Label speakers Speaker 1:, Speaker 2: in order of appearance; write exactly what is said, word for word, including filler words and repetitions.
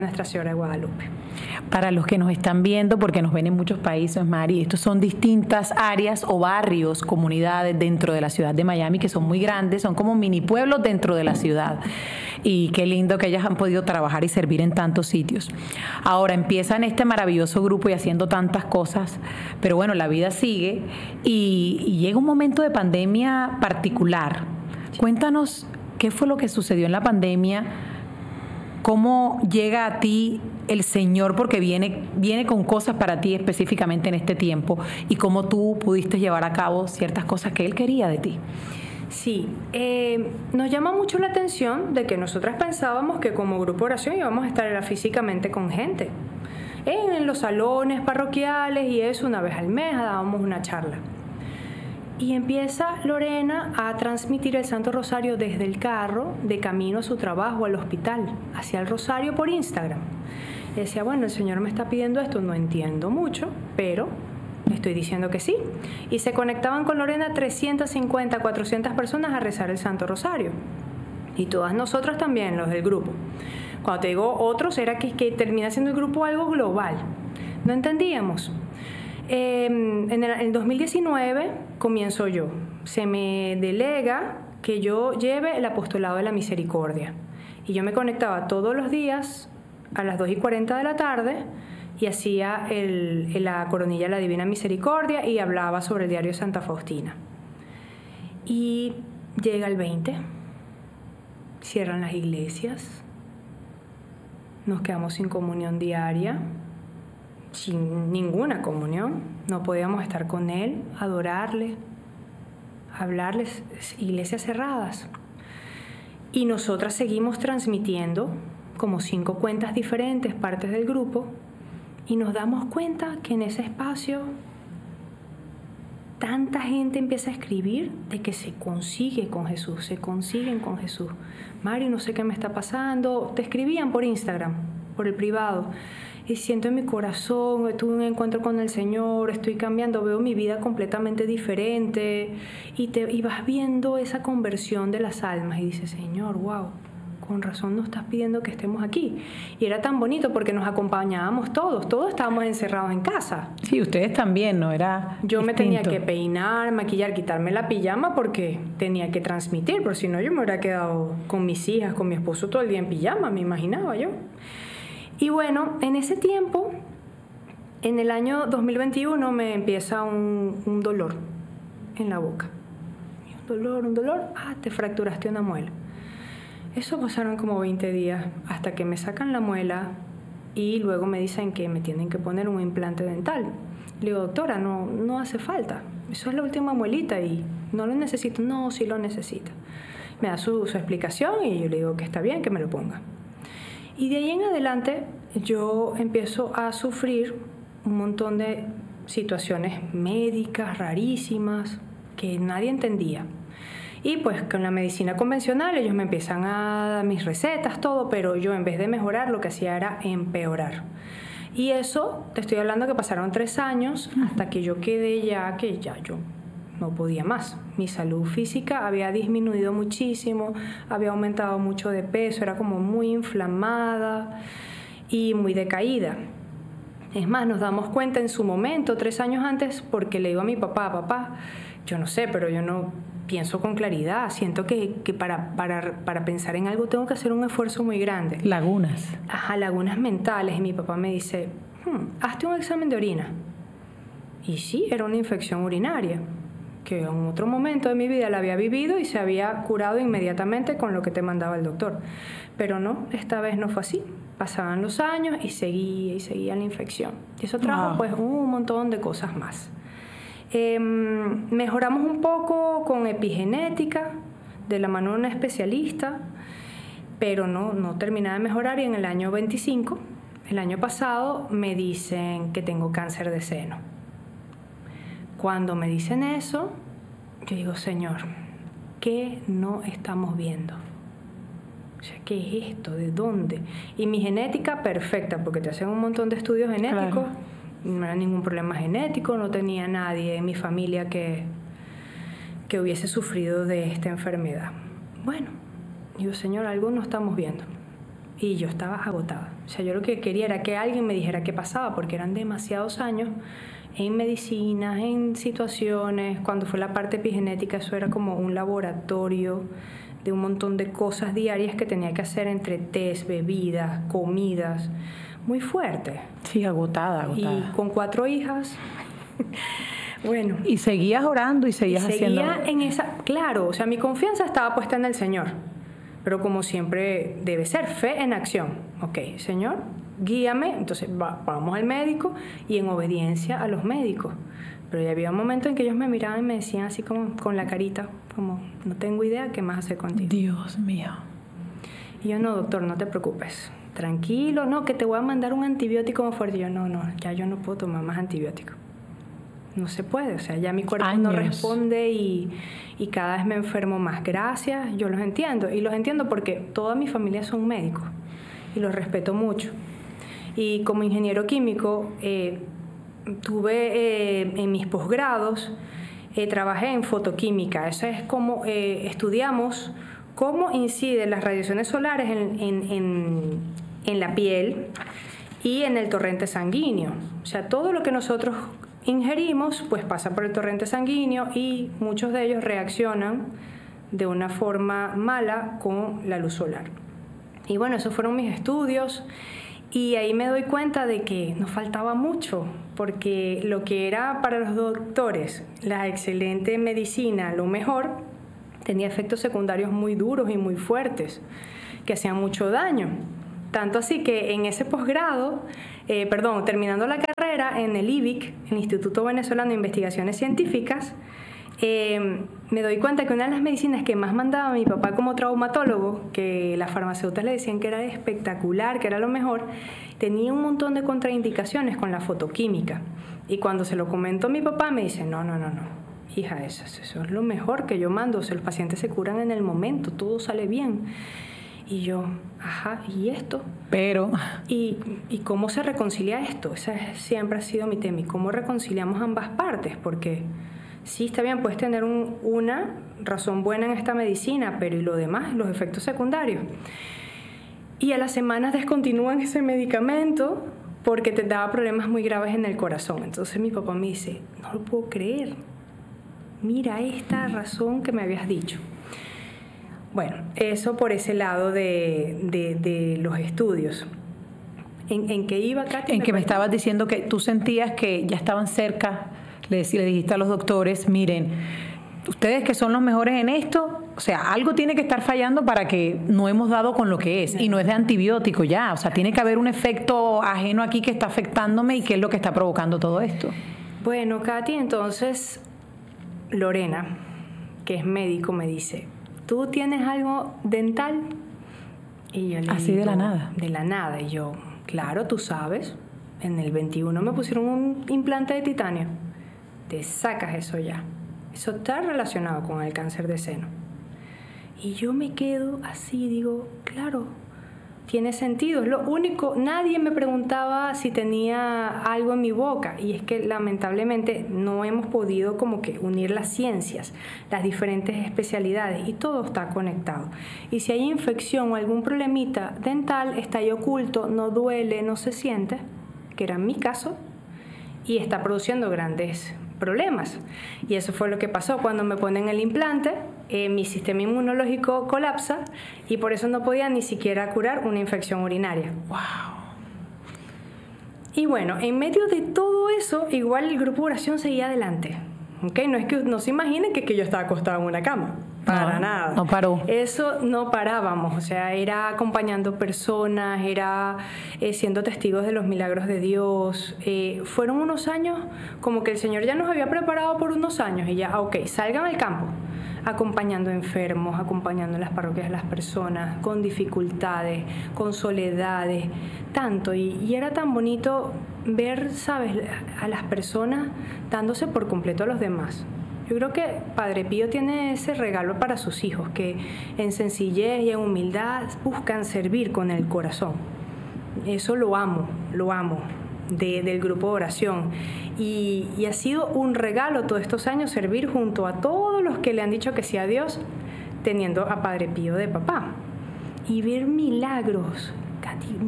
Speaker 1: Nuestra Señora de Guadalupe.
Speaker 2: Para los que nos están viendo, porque nos ven en muchos países, Mari, estos son distintas áreas o barrios, comunidades dentro de la ciudad de Miami que son muy grandes, son como mini pueblos dentro de la ciudad. Y qué lindo que ellas han podido trabajar y servir en tantos sitios. Ahora empiezan este maravilloso grupo y haciendo tantas cosas, pero bueno, la vida sigue y, y llega un momento de pandemia particular. Cuéntanos qué fue lo que sucedió en la pandemia. ¿Cómo llega a ti el Señor? Porque viene, viene con cosas para ti específicamente en este tiempo, y cómo tú pudiste llevar a cabo ciertas cosas que Él quería de ti.
Speaker 1: Sí, eh, nos llama mucho la atención de que nosotras pensábamos que como grupo de oración íbamos a estar físicamente con gente, en, en los salones parroquiales y eso, una vez al mes dábamos una charla. Y empieza Lorena a transmitir el Santo Rosario desde el carro, de camino a su trabajo, al hospital, hacia el Rosario por Instagram. Y decía, bueno, el Señor me está pidiendo esto, no entiendo mucho, pero estoy diciendo que sí. Y se conectaban con Lorena trescientas cincuenta, cuatrocientas personas a rezar el Santo Rosario. Y todas nosotras también, los del grupo. Cuando te digo otros, era que, que termina siendo el grupo algo global. No entendíamos. Eh, en el en dos mil diecinueve comienzo yo. Se me delega que yo lleve el apostolado de la misericordia. Y yo me conectaba todos los días a las dos y cuarenta de la tarde y hacía el, el, la coronilla de la Divina Misericordia y hablaba sobre el diario de Santa Faustina. Y llega el veinte, cierran las iglesias, nos quedamos sin comunión diaria, sin ninguna comunión, no podíamos estar con Él, adorarle, hablarles, iglesias cerradas. Y nosotras seguimos transmitiendo como cinco cuentas diferentes, partes del grupo, y nos damos cuenta que en ese espacio tanta gente empieza a escribir de que se consigue con Jesús, se consiguen con Jesús. Mari, no sé qué me está pasando. Te escribían por Instagram, por el privado. Y siento en mi corazón, tuve un encuentro con el Señor, estoy cambiando, veo mi vida completamente diferente. Y, te, y vas viendo esa conversión de las almas y dices, Señor, wow, con razón nos estás pidiendo que estemos aquí. Y era tan bonito porque nos acompañábamos todos, todos estábamos encerrados en casa.
Speaker 2: Sí, ustedes también, ¿no? Era
Speaker 1: Yo
Speaker 2: distinto.
Speaker 1: Me tenía que peinar, maquillar, quitarme la pijama porque tenía que transmitir, pero si no yo me hubiera quedado con mis hijas, con mi esposo todo el día en pijama, me imaginaba yo. Y bueno, en ese tiempo, en el año dos mil veintiuno, me empieza un, un dolor en la boca. Un dolor, un dolor, ah, te fracturaste una muela. Eso pasaron como veinte días hasta que me sacan la muela y luego me dicen que me tienen que poner un implante dental. Le digo, doctora, no, no hace falta. Eso es la última muelita y no lo necesito. No, sí lo necesita. Me da su, su explicación y yo le digo que está bien, que me lo ponga. Y de ahí en adelante yo empiezo a sufrir un montón de situaciones médicas rarísimas que nadie entendía. Y pues con la medicina convencional ellos me empiezan a dar mis recetas, todo, pero yo en vez de mejorar lo que hacía era empeorar. Y eso, te estoy hablando que pasaron tres años hasta que yo quedé ya, que ya yo no podía más. Mi salud física había disminuido muchísimo, había aumentado mucho de peso, era como muy inflamada y muy decaída. Es más, nos damos cuenta en su momento, tres años antes, porque le digo a mi papá, papá, yo no sé, pero yo no pienso con claridad, siento que, que para, para, para pensar en algo tengo que hacer un esfuerzo muy grande.
Speaker 2: Lagunas.
Speaker 1: Ajá, lagunas mentales. Y mi papá me dice, hmm, hazte un examen de orina. Y sí, era una infección urinaria, que en otro momento de mi vida la había vivido y se había curado inmediatamente con lo que te mandaba el doctor. Pero no, esta vez no fue así. Pasaban los años y seguía y seguía la infección. Y eso trajo wow. pues un montón de cosas más. Eh, mejoramos un poco con epigenética, de la mano de una especialista, pero no, no terminaba de mejorar y en el año veinticinco, el año pasado, me dicen que tengo cáncer de seno. Cuando me dicen eso, yo digo, Señor, ¿qué no estamos viendo? O sea, ¿qué es esto? ¿De dónde? Y mi genética perfecta, porque te hacen un montón de estudios genéticos. Claro. No era ningún problema genético, no tenía nadie en mi familia que, que hubiese sufrido de esta enfermedad. Bueno, digo, Señor, algo no estamos viendo. y yo estaba agotada. O sea, yo lo que quería era que alguien me dijera qué pasaba, porque eran demasiados años en medicinas, en situaciones. Cuando fue la parte epigenética, eso era como un laboratorio de un montón de cosas diarias que tenía que hacer entre test, bebidas, comidas. Muy fuerte.
Speaker 2: Sí, agotada, agotada.
Speaker 1: Y con cuatro hijas... Bueno.
Speaker 2: Y seguías orando y seguías
Speaker 1: y seguía
Speaker 2: haciendo...
Speaker 1: en esa... Claro, o sea, mi confianza estaba puesta en el Señor. Pero como siempre debe ser, fe en acción. Ok, Señor, guíame. Entonces va, vamos al médico y en obediencia a los médicos. Pero ya había un momento en que ellos me miraban y me decían así como con la carita, como, no tengo idea qué más hacer contigo.
Speaker 2: Dios mío.
Speaker 1: Y yo, no, doctor, no te preocupes. Tranquilo, no, que te voy a mandar un antibiótico más fuerte. Y yo, no, no, ya yo no puedo tomar más antibióticos. No se puede, o sea, ya mi cuerpo
Speaker 2: Años.
Speaker 1: no responde y, y cada vez me enfermo más. Gracias, yo los entiendo. Y los entiendo porque toda mi familia son médicos y los respeto mucho. Y como ingeniero químico, eh, tuve eh, en mis posgrados, eh, trabajé en fotoquímica. Eso es como eh, estudiamos cómo inciden las radiaciones solares en, en, en, en la piel y en el torrente sanguíneo. O sea, todo lo que nosotros ingerimos pues pasa por el torrente sanguíneo y muchos de ellos reaccionan de una forma mala con la luz solar. Y bueno, esos fueron mis estudios y ahí me doy cuenta de que nos faltaba mucho, porque lo que era para los doctores la excelente medicina, lo mejor, tenía efectos secundarios muy duros y muy fuertes que hacían mucho daño. Tanto así que en ese posgrado, eh, perdón, terminando la carrera en el I V I C, el Instituto Venezolano de Investigaciones Científicas, eh, me doy cuenta que una de las medicinas que más mandaba mi papá como traumatólogo, que las farmacéuticas le decían que era espectacular, que era lo mejor, tenía un montón de contraindicaciones con la fotoquímica. Y cuando se lo comentó a mi papá, me dice, no, no, no, no, hija, eso, eso es lo mejor que yo mando, o sea, los pacientes se curan en el momento, todo sale bien. Y yo, ajá, ¿y esto?
Speaker 2: Pero...
Speaker 1: ¿Y, y cómo se reconcilia esto? Ese siempre ha sido mi tema. ¿Y cómo reconciliamos ambas partes? Porque sí, está bien, puedes tener un, una razón buena en esta medicina, pero ¿y lo demás? Los efectos secundarios. Y a las semanas descontinúan ese medicamento porque te daba problemas muy graves en el corazón. Entonces mi papá me dice, no lo puedo creer. Mira esta razón que me habías dicho. Bueno, eso por ese lado de, de, de los estudios. ¿En, en qué iba, Katy?
Speaker 2: En que me estabas diciendo que tú sentías que ya estaban cerca, le, le dijiste a los doctores, miren, ustedes que son los mejores en esto, o sea, algo tiene que estar fallando para que no hemos dado con lo que es, y no es de antibiótico ya, o sea, tiene que haber un efecto ajeno aquí que está afectándome y qué es lo que está provocando todo esto.
Speaker 1: Bueno, Katy, entonces Lorena, que es médico, me dice, ¿tú tienes algo dental? Y yo le
Speaker 2: Así
Speaker 1: digo,
Speaker 2: de la nada.
Speaker 1: De la nada. Y yo, claro, tú sabes, en el veintiuno me pusieron un implante de titanio. Te sacas eso ya. Eso está relacionado con el cáncer de seno. Y yo me quedo así, digo, claro, tiene sentido. Es lo único, nadie me preguntaba si tenía algo en mi boca, y es que lamentablemente no hemos podido como que unir las ciencias, las diferentes especialidades, y todo está conectado. Y si hay infección o algún problemita dental, está ahí oculto, no duele, no se siente, que era mi caso, y está produciendo grandes problemas. Y eso fue lo que pasó cuando me ponen el implante. Eh, mi sistema inmunológico colapsa y por eso no podía ni siquiera curar una infección urinaria.
Speaker 2: Wow.
Speaker 1: Y bueno, en medio de todo eso, igual el grupo de oración seguía adelante. ¿Okay? No es que no se imaginen que, que yo estaba acostada en una cama. Para
Speaker 2: no,
Speaker 1: nada.
Speaker 2: No paró.
Speaker 1: Eso no parábamos. O sea, era acompañando personas, era eh, siendo testigos de los milagros de Dios. Eh, fueron unos años como que el Señor ya nos había preparado por unos años y ya, ok, salgan al campo. Acompañando enfermos, acompañando en las parroquias a las personas, con dificultades, con soledades, tanto. Y, y era tan bonito ver, ¿sabes?, a las personas dándose por completo a los demás. Yo creo que Padre Pío tiene ese regalo para sus hijos, que en sencillez y en humildad buscan servir con el corazón. Eso lo amo, lo amo. De, del grupo de oración y, y ha sido un regalo todos estos años servir junto a todos los que le han dicho que sí a Dios, teniendo a Padre Pío de papá y ver milagros ti-